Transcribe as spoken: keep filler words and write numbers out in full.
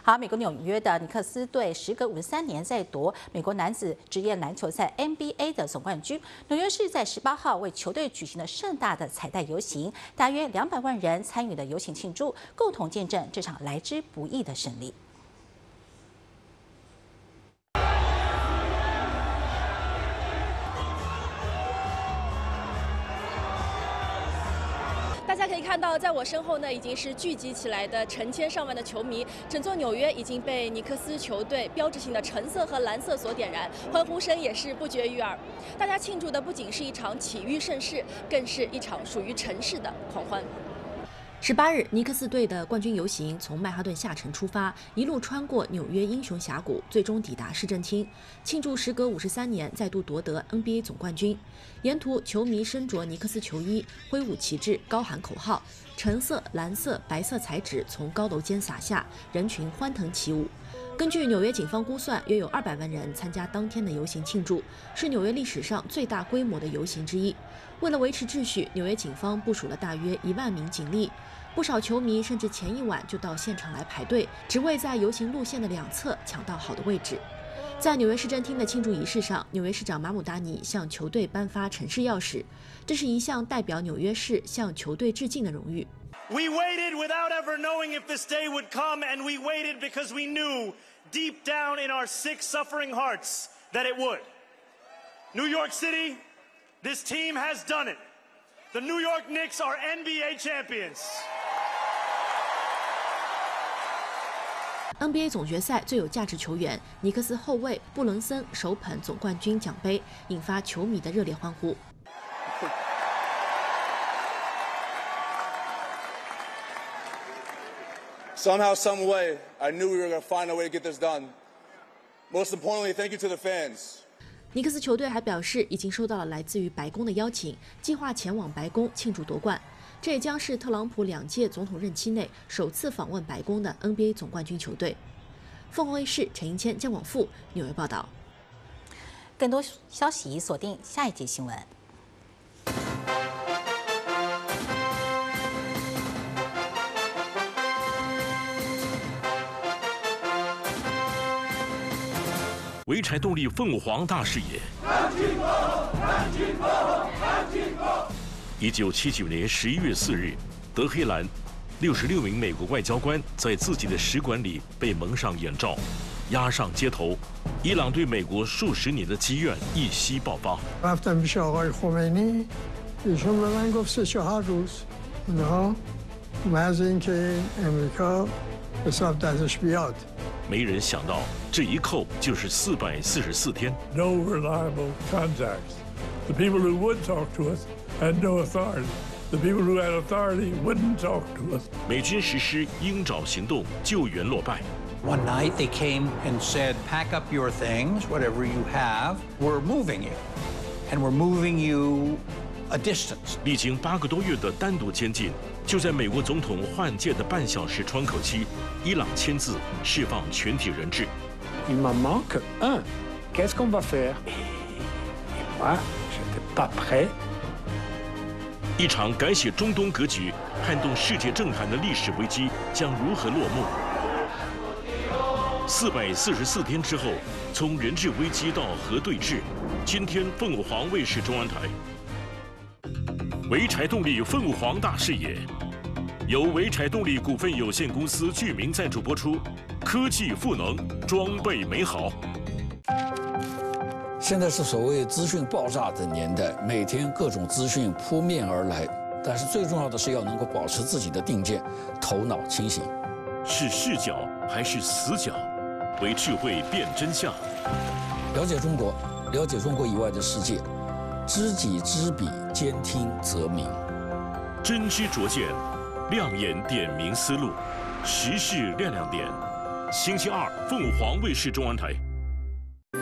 好，美国纽约的尼克斯队时隔五十三年再夺美国男子职业篮球赛 N B A 的总冠军。纽约市在十八号为球队举行了盛大的彩带游行，大约两百万人参与了游行庆祝，共同见证这场来之不易的胜利。 大家可以看到，在我身后呢，已经是聚集起来的成千上万的球迷。整座纽约已经被尼克斯球队标志性的橙色和蓝色所点燃，欢呼声也是不绝于耳。大家庆祝的不仅是一场体育盛事，更是一场属于城市的狂欢。 十八日，尼克斯队的冠军游行从曼哈顿下城出发，一路穿过纽约英雄峡谷，最终抵达市政厅，庆祝时隔五十三年再度夺得 N B A 总冠军。沿途，球迷身着尼克斯球衣，挥舞旗帜，高喊口号，橙色、蓝色、白色彩纸从高楼间洒下，人群欢腾起舞。 根据纽约警方估算，约有二百万人参加当天的游行庆祝，是纽约历史上最大规模的游行之一。为了维持秩序，纽约警方部署了大约一万名警力。不少球迷甚至前一晚就到现场来排队，只为在游行路线的两侧抢到好的位置。在纽约市政厅的庆祝仪式上，纽约市长马姆达尼向球队颁发城市钥匙，这是一项代表纽约市向球队致敬的荣誉。 We waited without ever knowing if this day would come, and we waited because we knew deep down in our sick, suffering hearts that it would. New York City, this team has done it. The New York Knicks are N B A champions. N B A 总决赛最有价值球员尼克斯后卫布伦森手捧总冠军奖杯，引发球迷的热烈欢呼。 Somehow, some way, I knew we were going to find a way to get this done. Most importantly, thank you to the fans. 尼克斯球队还表示，已经收到了来自于白宫的邀请，计划前往白宫庆祝夺冠。这也将是特朗普两届总统任期内首次访问白宫的 N B A 总冠军球队。凤凰卫视陈英谦、江广富纽约报道。 更多消息锁定下一节新闻。 潍柴动力凤凰大视野。一九七九年十一月四日，德黑兰，六十六名美国外交官在自己的使馆里被蒙上眼罩，押上街头。伊朗对美国数十年的积怨一夕爆发。 رفتم پیش آقای خمینی، ایشون به من گفت سه چهار روز، اونها محض اینکه امریکا حساب دستش بیاد。 没人想到，这一扣就是四百四十四天。 No reliable contacts. The people who would talk to us had no authority. The people who had authority wouldn't talk to us. 美军实施鹰爪行动，救援落败。 One night they came and said, "Pack up your things, whatever you have. We're moving you, and we're moving you a distance." 历经八个多月的单独监禁，就在美国总统换届的半小时窗口期，伊朗签字释放全体人质。 Il m'en manque un. Qu'est-ce qu'on va faire? Et moi, j'étais pas prêt. 一场改写中东格局、撼动世界政坛的历史危机将如何落幕？四百四十四天之后，从人质危机到核对峙，今天凤凰卫视中央台。潍柴动力凤凰大视野，由潍柴动力股份有限公司居民赞助播出。科技赋能，装备美好。 现在是所谓资讯爆炸的年代，每天各种资讯扑面而来，但是最重要的是要能够保持自己的定见，头脑清醒。 是视角还是死角？为智慧辨真相。 了解中国，了解中国以外的世界，知己知彼，兼听则明。 真知灼见，亮眼点明思路，时事亮亮点。星期二，凤凰卫视中央台。